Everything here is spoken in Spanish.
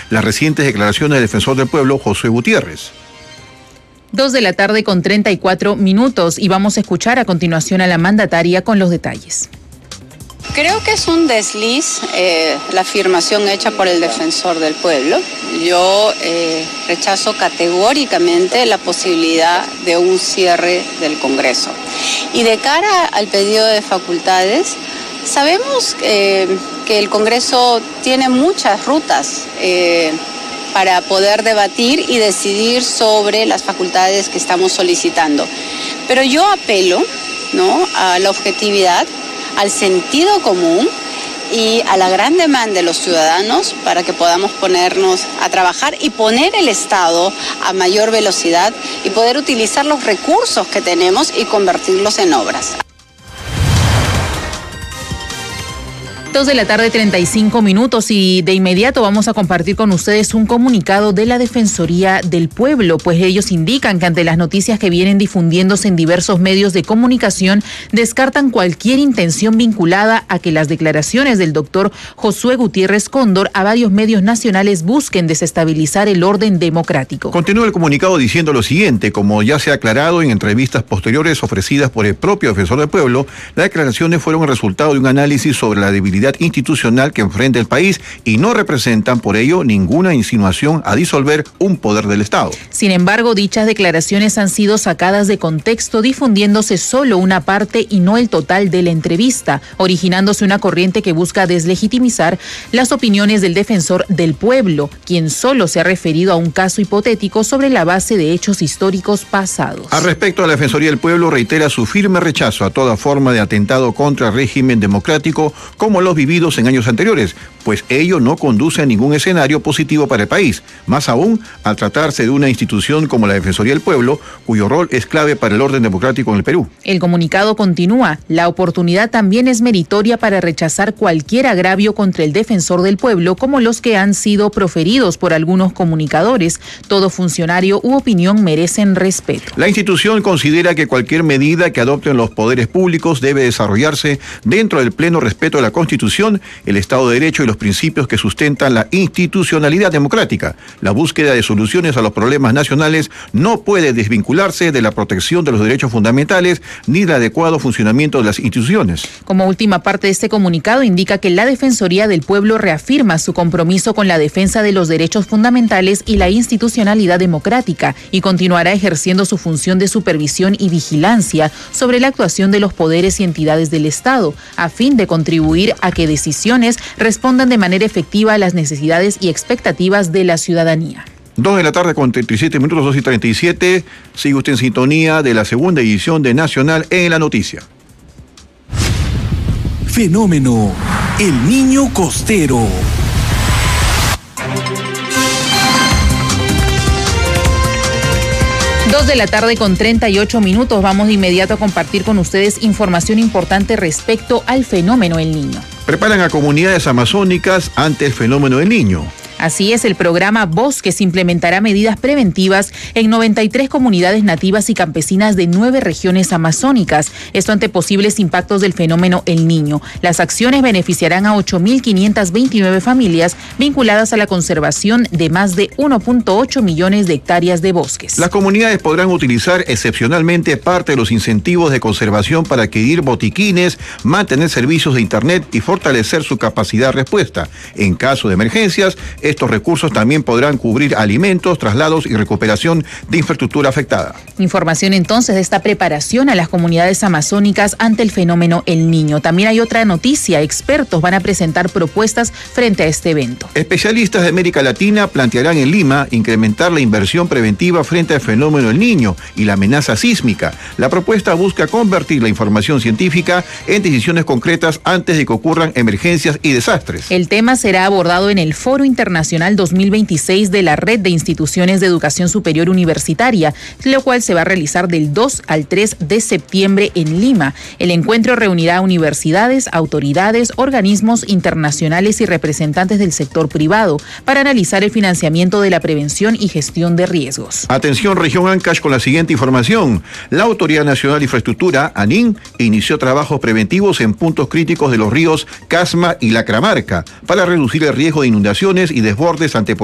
las recientes declaraciones del defensor del pueblo, Josué Gutiérrez. 2:34 p.m. y vamos a escuchar a continuación a la mandataria con los detalles. Creo que es un desliz la afirmación hecha por el defensor del pueblo. Yo rechazo categóricamente la posibilidad de un cierre del Congreso. Y de cara al pedido de facultades, sabemos que el Congreso tiene muchas rutas para poder debatir y decidir sobre las facultades que estamos solicitando. Pero yo apelo, ¿no?, a la objetividad, al sentido común y a la gran demanda de los ciudadanos para que podamos ponernos a trabajar y poner el Estado a mayor velocidad y poder utilizar los recursos que tenemos y convertirlos en obras. 2:35 p.m. y de inmediato vamos a compartir con ustedes un comunicado de la Defensoría del Pueblo, pues ellos indican que ante las noticias que vienen difundiéndose en diversos medios de comunicación, descartan cualquier intención vinculada a que las declaraciones del doctor Josué Gutiérrez Cóndor a varios medios nacionales busquen desestabilizar el orden democrático. Continúa el comunicado diciendo lo siguiente: como ya se ha aclarado en entrevistas posteriores ofrecidas por el propio defensor del pueblo, las declaraciones fueron el resultado de un análisis sobre la debilidad institucional que enfrenta el país y no representan por ello ninguna insinuación a disolver un poder del Estado. Sin embargo, dichas declaraciones han sido sacadas de contexto, difundiéndose solo una parte y no el total de la entrevista, originándose una corriente que busca deslegitimizar las opiniones del defensor del pueblo, quien solo se ha referido a un caso hipotético sobre la base de hechos históricos pasados. Al respecto, la Defensoría del Pueblo reitera su firme rechazo a toda forma de atentado contra el régimen democrático como los vividos en años anteriores, pues ello no conduce a ningún escenario positivo para el país, más aún al tratarse de una institución como la Defensoría del Pueblo, cuyo rol es clave para el orden democrático en el Perú. El comunicado continúa: la oportunidad también es meritoria para rechazar cualquier agravio contra el defensor del pueblo, como los que han sido proferidos por algunos comunicadores. Todo funcionario u opinión merecen respeto. La institución considera que cualquier medida que adopten los poderes públicos debe desarrollarse dentro del pleno respeto de la Constitución, el Estado de Derecho y los principios que sustentan la institucionalidad democrática. La búsqueda de soluciones a los problemas nacionales no puede desvincularse de la protección de los derechos fundamentales ni del adecuado funcionamiento de las instituciones. Como última parte de este comunicado indica que la Defensoría del Pueblo reafirma su compromiso con la defensa de los derechos fundamentales y la institucionalidad democrática y continuará ejerciendo su función de supervisión y vigilancia sobre la actuación de los poderes y entidades del Estado, a fin de contribuir a que decisiones respondan de manera efectiva a las necesidades y expectativas de la ciudadanía. 2:37 p.m, 2:37. Sigue usted en sintonía de la segunda edición de Nacional en la Noticia. Fenómeno El Niño Costero. 2:38 p.m. Vamos de inmediato a compartir con ustedes información importante respecto al fenómeno El Niño. Preparan a comunidades amazónicas ante el fenómeno del Niño. Así es, el programa Bosques implementará medidas preventivas en 93 comunidades nativas y campesinas de 9 regiones amazónicas. Esto ante posibles impactos del fenómeno El Niño. Las acciones beneficiarán a 8.529 familias vinculadas a la conservación de más de 1.8 millones de hectáreas de bosques. Las comunidades podrán utilizar excepcionalmente parte de los incentivos de conservación para adquirir botiquines, mantener servicios de Internet y fortalecer su capacidad de respuesta. En caso de emergencias, estos recursos también podrán cubrir alimentos, traslados y recuperación de infraestructura afectada. Información entonces de esta preparación a las comunidades amazónicas ante el fenómeno El Niño. También hay otra noticia: expertos van a presentar propuestas frente a este evento. Especialistas de América Latina plantearán en Lima incrementar la inversión preventiva frente al fenómeno El Niño y la amenaza sísmica. La propuesta busca convertir la información científica en decisiones concretas antes de que ocurran emergencias y desastres. El tema será abordado en el Foro Internacional 2026 de la Red de Instituciones de Educación Superior Universitaria, lo cual se va a realizar del 2 al 3 de septiembre en Lima. El encuentro reunirá a universidades, autoridades, organismos internacionales y representantes del sector privado para analizar el financiamiento de la prevención y gestión de riesgos. Atención, región Ancash, con la siguiente información. La Autoridad Nacional de Infraestructura, ANIN, inició trabajos preventivos en puntos críticos de los ríos Casma y Lacramarca para reducir el riesgo de inundaciones y desbordes ante